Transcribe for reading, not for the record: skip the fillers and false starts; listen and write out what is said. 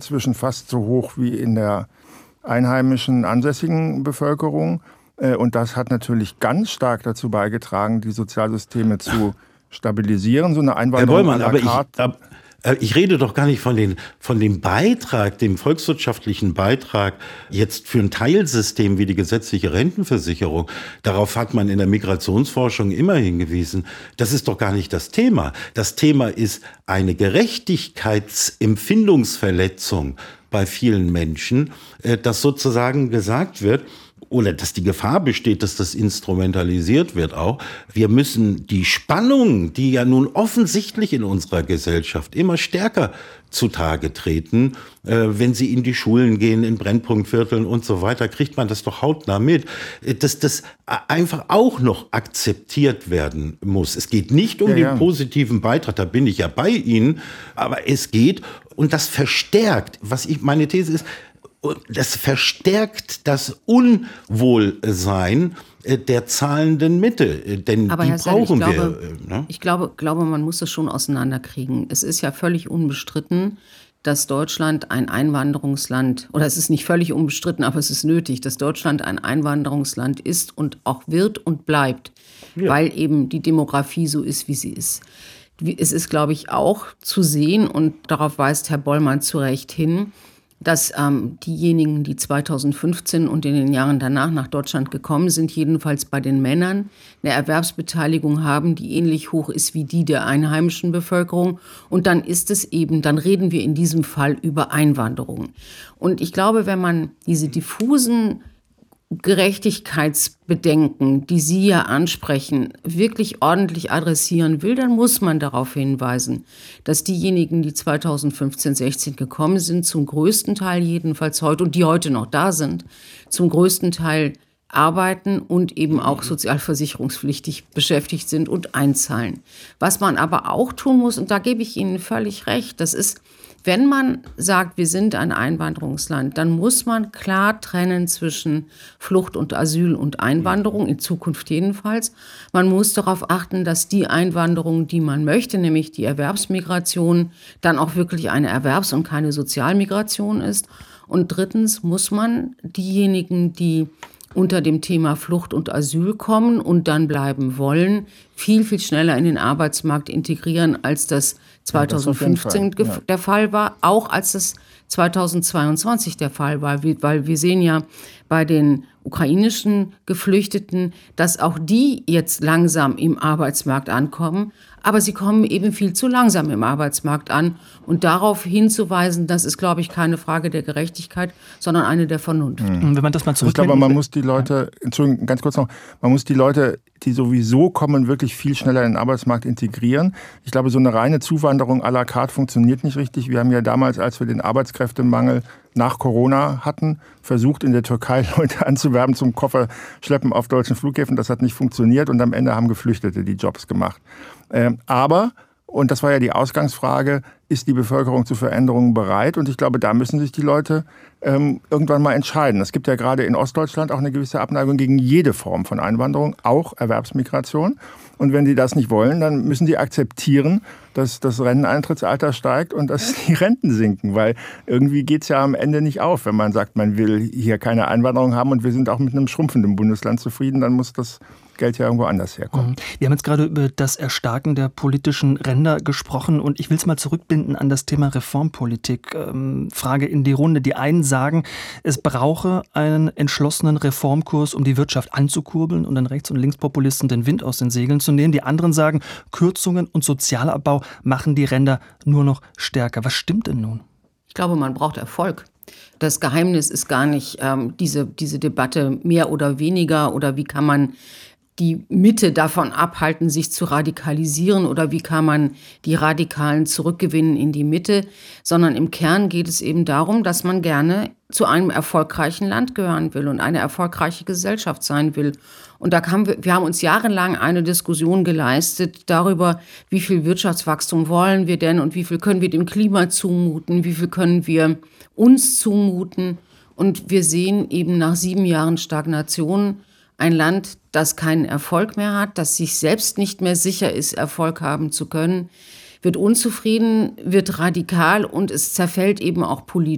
inzwischen fast so hoch wie in der einheimischen ansässigen Bevölkerung. Und das hat natürlich ganz stark dazu beigetragen, die Sozialsysteme zu stabilisieren. So eine Einwanderung Herr Bollmann, ich rede doch gar nicht von dem Beitrag, dem volkswirtschaftlichen Beitrag jetzt für ein Teilsystem wie die gesetzliche Rentenversicherung. Darauf hat man in der Migrationsforschung immer hingewiesen. Das ist doch gar nicht das Thema. Das Thema ist eine Gerechtigkeitsempfindungsverletzung bei vielen Menschen, dass sozusagen gesagt wird, oder dass die Gefahr besteht, dass das instrumentalisiert wird auch. Wir müssen die Spannung, die ja nun offensichtlich in unserer Gesellschaft immer stärker zutage treten, wenn sie in die Schulen gehen, in Brennpunktvierteln und so weiter, kriegt man das doch hautnah mit, dass das einfach auch noch akzeptiert werden muss. Es geht nicht um den positiven Beitrag, da bin ich ja bei Ihnen, aber es geht, und das verstärkt, meine These ist, das verstärkt das Unwohlsein der zahlenden Mitte, denn aber die Herr Sell, brauchen wir. Ne? Ich glaube, man muss das schon auseinanderkriegen. Es ist ja völlig unbestritten, dass Deutschland ein Einwanderungsland, oder es ist nicht völlig unbestritten, aber es ist nötig, dass Deutschland ein Einwanderungsland ist und auch wird und bleibt, weil eben die Demografie so ist, wie sie ist. Es ist, glaube ich, auch zu sehen, und darauf weist Herr Bollmann zu Recht hin, dass diejenigen, die 2015 und in den Jahren danach nach Deutschland gekommen sind, jedenfalls bei den Männern, eine Erwerbsbeteiligung haben, die ähnlich hoch ist wie die der einheimischen Bevölkerung. Und dann dann reden wir in diesem Fall über Einwanderung. Und ich glaube, wenn man diese diffusen Gerechtigkeitsbedenken, die Sie ja ansprechen, wirklich ordentlich adressieren will, dann muss man darauf hinweisen, dass diejenigen, die 2015, 16 gekommen sind, zum größten Teil jedenfalls heute, und die heute noch da sind, zum größten Teil arbeiten und eben auch sozialversicherungspflichtig beschäftigt sind und einzahlen. Was man aber auch tun muss, und da gebe ich Ihnen völlig recht, das ist, wenn man sagt, wir sind ein Einwanderungsland, dann muss man klar trennen zwischen Flucht und Asyl und Einwanderung, in Zukunft jedenfalls. Man muss darauf achten, dass die Einwanderung, die man möchte, nämlich die Erwerbsmigration, dann auch wirklich eine Erwerbs- und keine Sozialmigration ist. Und drittens muss man diejenigen, die unter dem Thema Flucht und Asyl kommen und dann bleiben wollen, viel, viel schneller in den Arbeitsmarkt integrieren, als das 2015 der Fall war, auch als das 2022 der Fall war, weil wir sehen ja bei den ukrainischen Geflüchteten, dass auch die jetzt langsam im Arbeitsmarkt ankommen, aber sie kommen eben viel zu langsam im Arbeitsmarkt an. Und darauf hinzuweisen, das ist, glaube ich, keine Frage der Gerechtigkeit, sondern eine der Vernunft. Wenn man das mal ich glaube, man muss die Leute, Entschuldigung, ganz kurz noch, man muss die Leute, die sowieso kommen, wirklich viel schneller in den Arbeitsmarkt integrieren. Ich glaube, so eine reine Zuwanderung à la carte funktioniert nicht richtig. Wir haben ja damals, als wir den Arbeitskräftemangel nach Corona hatten, versucht, in der Türkei Leute anzuwerben zum Kofferschleppen auf deutschen Flughäfen. Das hat nicht funktioniert und am Ende haben Geflüchtete die Jobs gemacht. Aber, und das war ja die Ausgangsfrage, ist die Bevölkerung zu Veränderungen bereit? Und ich glaube, da müssen sich die Leute irgendwann mal entscheiden. Es gibt ja gerade in Ostdeutschland auch eine gewisse Abneigung gegen jede Form von Einwanderung, auch Erwerbsmigration. Und wenn die das nicht wollen, dann müssen die akzeptieren, dass das Renteneintrittsalter steigt und dass die Renten sinken. Weil irgendwie geht es ja am Ende nicht auf. Wenn man sagt, man will hier keine Einwanderung haben und wir sind auch mit einem schrumpfenden Bundesland zufrieden, dann muss das Geld ja irgendwo anders herkommen. Wir haben jetzt gerade über das Erstarken der politischen Ränder gesprochen und ich will es mal zurückbinden an das Thema Reformpolitik. Frage in die Runde. Die einen sagen, es brauche einen entschlossenen Reformkurs, um die Wirtschaft anzukurbeln und den Rechts- und Linkspopulisten den Wind aus den Segeln zu nehmen. Die anderen sagen, Kürzungen und Sozialabbau machen die Ränder nur noch stärker. Was stimmt denn nun? Ich glaube, man braucht Erfolg. Das Geheimnis ist gar nicht diese Debatte mehr oder weniger oder wie kann man die Mitte davon abhalten, sich zu radikalisieren oder wie kann man die Radikalen zurückgewinnen in die Mitte, sondern im Kern geht es eben darum, dass man gerne zu einem erfolgreichen Land gehören will und eine erfolgreiche Gesellschaft sein will. Und wir haben uns jahrelang eine Diskussion geleistet darüber, wie viel Wirtschaftswachstum wollen wir denn und wie viel können wir dem Klima zumuten, wie viel können wir uns zumuten. Und wir sehen eben nach 7 Jahren Stagnation ein Land, das keinen Erfolg mehr hat, das sich selbst nicht mehr sicher ist, Erfolg haben zu können, wird unzufrieden, wird radikal und es zerfällt eben auch politisch.